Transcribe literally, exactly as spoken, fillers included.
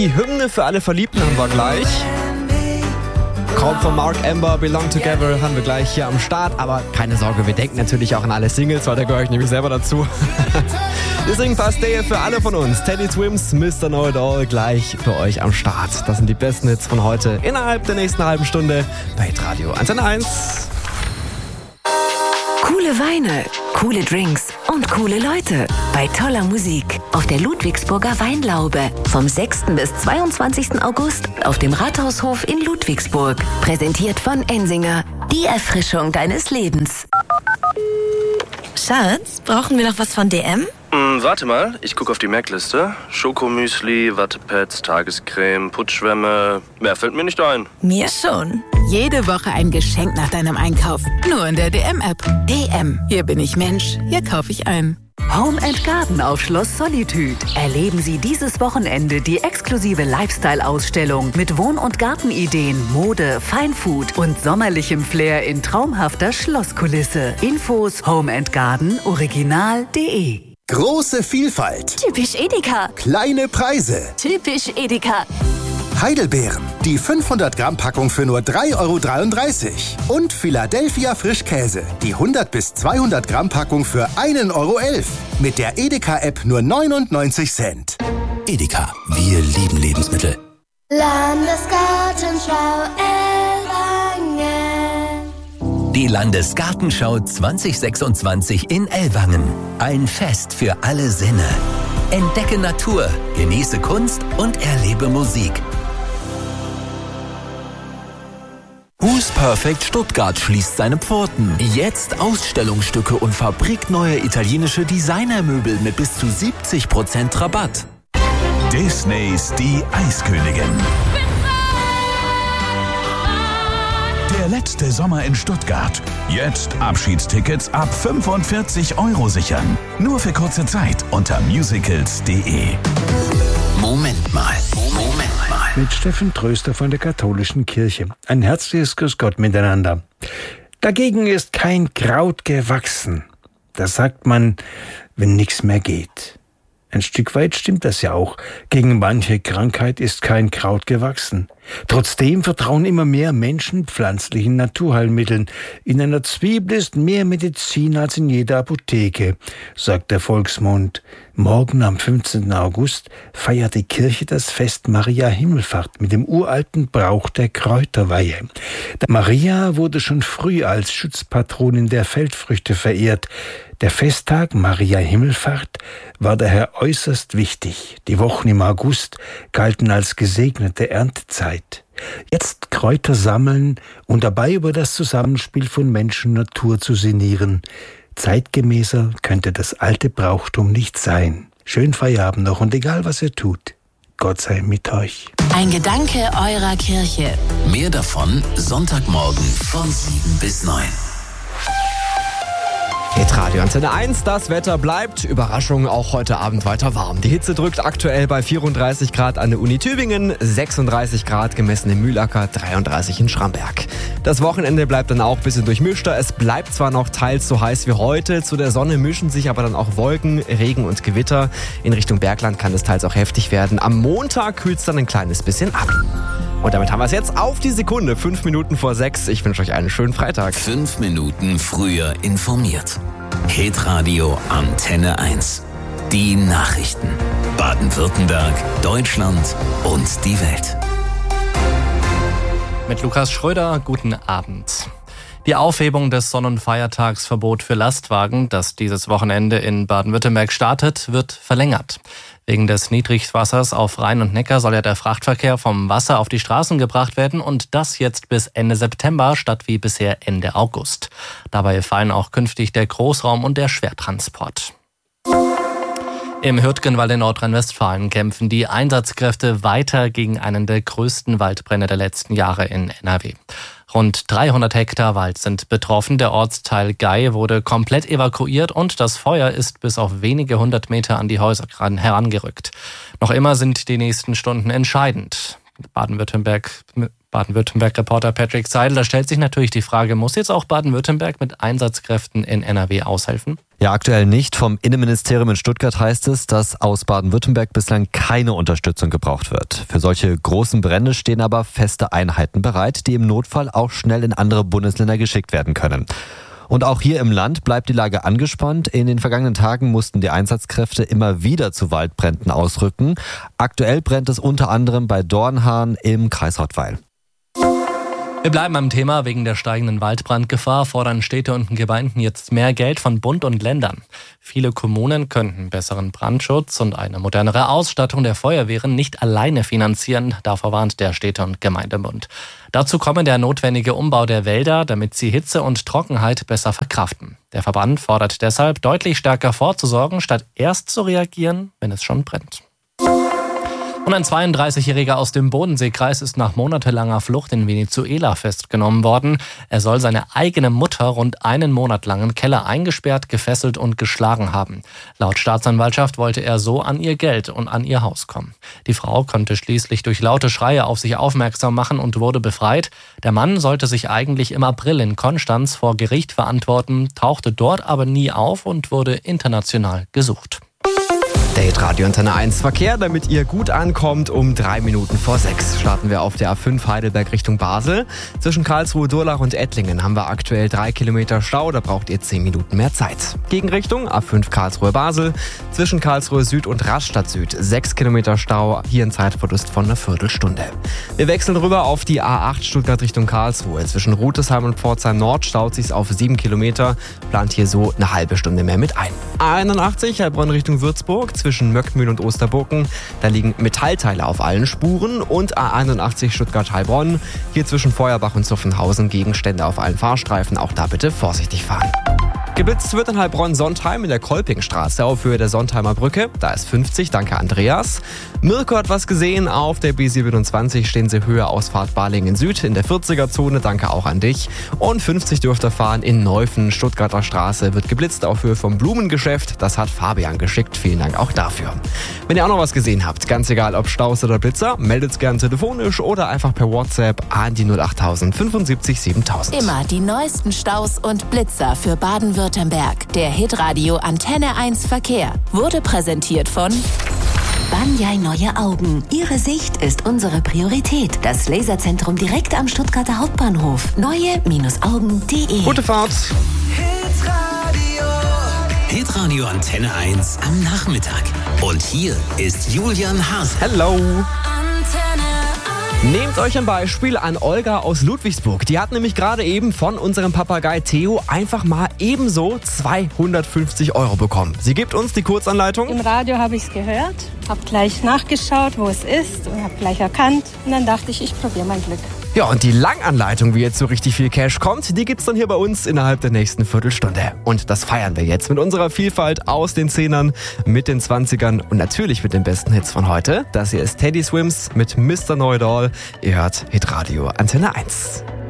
Die Hymne für alle Verliebten haben wir gleich. Kommt von Mark Amber, Belong Together, haben wir gleich hier am Start. Aber keine Sorge, wir denken natürlich auch an alle Singles, weil da gehöre ich nämlich selber dazu. Deswegen passt der für alle von uns. Teddy Swims, Mister Know It All, gleich für euch am Start. Das sind die besten Hits von heute innerhalb der nächsten halben Stunde bei Hitradio Antenne eins. Coole Weine, coole Drinks und coole Leute bei toller Musik auf der Ludwigsburger Weinlaube vom sechsten bis zweiundzwanzigsten August auf dem Rathaushof in Ludwigsburg. Präsentiert von Ensinger, die Erfrischung deines Lebens. Schatz, brauchen wir noch was von D M? Hm, warte mal, ich gucke auf die Merkliste. Schokomüsli, Wattepads, Tagescreme, Putzschwämme. Mehr fällt mir nicht ein. Mir schon. Jede Woche ein Geschenk nach deinem Einkauf. Nur in der D M-App. D M. Hier bin ich Mensch. Hier kaufe ich ein. Home and Garden auf Schloss Solitude. Erleben Sie dieses Wochenende die exklusive Lifestyle-Ausstellung mit Wohn- und Gartenideen, Mode, Feinfood und sommerlichem Flair in traumhafter Schlosskulisse. Infos home and garden original punkt de. Große Vielfalt. Typisch Edeka. Kleine Preise. Typisch Edeka. Heidelbeeren. Die fünfhundert Gramm Packung für nur drei Euro dreiunddreißig. Und Philadelphia Frischkäse. Die hundert bis zweihundert Gramm Packung für ein Euro elf. Mit der Edeka-App nur neunundneunzig Cent. Edeka. Wir lieben Lebensmittel. Landesgartenschau Ellwangen. Die Landesgartenschau zwanzig sechsundzwanzig in Ellwangen. Ein Fest für alle Sinne. Entdecke Natur, genieße Kunst und erlebe Musik. Who's Perfect Stuttgart schließt seine Pforten. Jetzt Ausstellungsstücke und fabrikneue italienische Designermöbel mit bis zu siebzig Prozent Rabatt. Disneys Die Eiskönigin. Der letzte Sommer in Stuttgart. Jetzt Abschiedstickets ab fünfundvierzig Euro sichern. Nur für kurze Zeit unter musicals punkt de. Moment mal, Moment mal. Mit Steffen Tröster von der Katholischen Kirche. Ein herzliches Grüß Gott miteinander. Dagegen ist kein Kraut gewachsen. Das sagt man, wenn nichts mehr geht. Ein Stück weit stimmt das ja auch. Gegen manche Krankheit ist kein Kraut gewachsen. Trotzdem vertrauen immer mehr Menschen pflanzlichen Naturheilmitteln. In einer Zwiebel ist mehr Medizin als in jeder Apotheke, sagt der Volksmund. Morgen am fünfzehnten August feiert die Kirche das Fest Maria Himmelfahrt mit dem uralten Brauch der Kräuterweihe. Maria wurde schon früh als Schutzpatronin der Feldfrüchte verehrt. Der Festtag Maria Himmelfahrt war daher äußerst wichtig. Die Wochen im August galten als gesegnete Erntezeit. Jetzt Kräuter sammeln und dabei über das Zusammenspiel von Mensch und Natur zu sinnieren. Zeitgemäßer könnte das alte Brauchtum nicht sein. Schönen Feierabend noch und egal was ihr tut, Gott sei mit euch. Ein Gedanke eurer Kirche. Mehr davon Sonntagmorgen von sieben bis neun. Hitradio Antenne eins, das Wetter bleibt, Überraschung, auch heute Abend weiter warm. Die Hitze drückt aktuell bei vierunddreißig Grad an der Uni Tübingen, sechsunddreißig Grad gemessen im Mühlacker, dreiunddreißig in Schramberg. Das Wochenende bleibt dann auch ein bisschen durchmischter. Es bleibt zwar noch teils so heiß wie heute, zu der Sonne mischen sich aber dann auch Wolken, Regen und Gewitter. In Richtung Bergland kann es teils auch heftig werden. Am Montag kühlt es dann ein kleines bisschen ab. Und damit haben wir es jetzt auf die Sekunde, fünf Minuten vor sechs. Ich wünsche euch einen schönen Freitag. Fünf Minuten früher informiert. Hitradio Antenne eins. Die Nachrichten. Baden-Württemberg, Deutschland und die Welt. Mit Lukas Schröder, guten Abend. Die Aufhebung des Sonnenfeiertagsverbots für Lastwagen, das dieses Wochenende in Baden-Württemberg startet, wird verlängert. Wegen des Niedrigwassers auf Rhein und Neckar soll ja der Frachtverkehr vom Wasser auf die Straßen gebracht werden und das jetzt bis Ende September statt wie bisher Ende August. Dabei fallen auch künftig der Großraum und der Schwertransport. Im Hürtgenwald in Nordrhein-Westfalen kämpfen die Einsatzkräfte weiter gegen einen der größten Waldbrände der letzten Jahre in N R W. Rund dreihundert Hektar Wald sind betroffen. Der Ortsteil Gei wurde komplett evakuiert und das Feuer ist bis auf wenige hundert Meter an die Häuser herangerückt. Noch immer sind die nächsten Stunden entscheidend. Baden-Württemberg, Baden-Württemberg-Reporter Patrick Seidel, da stellt sich natürlich die Frage, muss jetzt auch Baden-Württemberg mit Einsatzkräften in N R W aushelfen? Ja, aktuell nicht. Vom Innenministerium in Stuttgart heißt es, dass aus Baden-Württemberg bislang keine Unterstützung gebraucht wird. Für solche großen Brände stehen aber feste Einheiten bereit, die im Notfall auch schnell in andere Bundesländer geschickt werden können. Und auch hier im Land bleibt die Lage angespannt. In den vergangenen Tagen mussten die Einsatzkräfte immer wieder zu Waldbränden ausrücken. Aktuell brennt es unter anderem bei Dornhahn im Kreis Rottweil. Wir bleiben am Thema. Wegen der steigenden Waldbrandgefahr fordern Städte und Gemeinden jetzt mehr Geld von Bund und Ländern. Viele Kommunen könnten besseren Brandschutz und eine modernere Ausstattung der Feuerwehren nicht alleine finanzieren. Davor warnt der Städte- und Gemeindebund. Dazu komme der notwendige Umbau der Wälder, damit sie Hitze und Trockenheit besser verkraften. Der Verband fordert deshalb, deutlich stärker vorzusorgen, statt erst zu reagieren, wenn es schon brennt. Und ein zweiunddreißigjähriger aus dem Bodenseekreis ist nach monatelanger Flucht in Venezuela festgenommen worden. Er soll seine eigene Mutter rund einen Monat lang im Keller eingesperrt, gefesselt und geschlagen haben. Laut Staatsanwaltschaft wollte er so an ihr Geld und an ihr Haus kommen. Die Frau konnte schließlich durch laute Schreie auf sich aufmerksam machen und wurde befreit. Der Mann sollte sich eigentlich im April in Konstanz vor Gericht verantworten, tauchte dort aber nie auf und wurde international gesucht. Der Hitradio Antenne eins Verkehr, damit ihr gut ankommt. Um drei Minuten vor sechs starten wir auf der A fünf Heidelberg Richtung Basel. Zwischen Karlsruhe, Durlach und Ettlingen haben wir aktuell drei Kilometer Stau. Da braucht ihr zehn Minuten mehr Zeit. Gegenrichtung A fünf Karlsruhe Basel. Zwischen Karlsruhe Süd und Rastatt Süd sechs Kilometer Stau. Hier ein Zeitverlust von einer Viertelstunde. Wir wechseln rüber auf die A acht Stuttgart Richtung Karlsruhe. Zwischen Rutesheim und Pforzheim Nord staut sich's auf sieben Kilometer. Plant hier so eine halbe Stunde mehr mit ein. A einundachtzig Heilbronn Richtung Würzburg. Zwischen Möckmühl und Osterburken. Da liegen Metallteile auf allen Spuren. Und A einundachtzig Stuttgart-Heilbronn. Hier zwischen Feuerbach und Zuffenhausen Gegenstände auf allen Fahrstreifen. Auch da bitte vorsichtig fahren. Geblitzt wird in Heilbronn-Sontheim in der Kolpingstraße auf Höhe der Sontheimer Brücke. Da ist fünfzig, danke Andreas. Mirko hat was gesehen. Auf der B siebenundzwanzig stehen sie Höhe Ausfahrt Balingen Süd in der vierziger-Zone. Danke auch an dich. Und fünfzig dürft ihr fahren in Neufen, Stuttgarter Straße. Wird geblitzt auf Höhe vom Blumengeschäft. Das hat Fabian geschickt. Vielen Dank auch dafür. Wenn ihr auch noch was gesehen habt, ganz egal ob Staus oder Blitzer, meldet's gern telefonisch oder einfach per WhatsApp an die null acht tausend fünfundsiebzig siebentausend. Immer die neuesten Staus und Blitzer für Baden-Württemberg. Der Hitradio Antenne eins Verkehr wurde präsentiert von Banyai Neue Augen. Ihre Sicht ist unsere Priorität. Das Laserzentrum direkt am Stuttgarter Hauptbahnhof. neue Augen punkt de. Gute Fahrt. Hitradio Antenne eins am Nachmittag. Und hier ist Julian Haas. Hello. Nehmt euch ein Beispiel an Olga aus Ludwigsburg. Die hat nämlich gerade eben von unserem Papagei Theo einfach mal ebenso zweihundertfünfzig Euro bekommen. Sie gibt uns die Kurzanleitung. Im Radio habe ich es gehört, habe gleich nachgeschaut, wo es ist und habe gleich erkannt. Und dann dachte ich, ich probiere mein Glück. Ja, und die Langanleitung, wie jetzt so richtig viel Cash kommt, die gibt's dann hier bei uns innerhalb der nächsten Viertelstunde. Und das feiern wir jetzt mit unserer Vielfalt aus den Zehnern, mit den Zwanzigern und natürlich mit den besten Hits von heute. Das hier ist Teddy Swims mit Mister Know-It-All. Ihr hört Hitradio Antenne eins.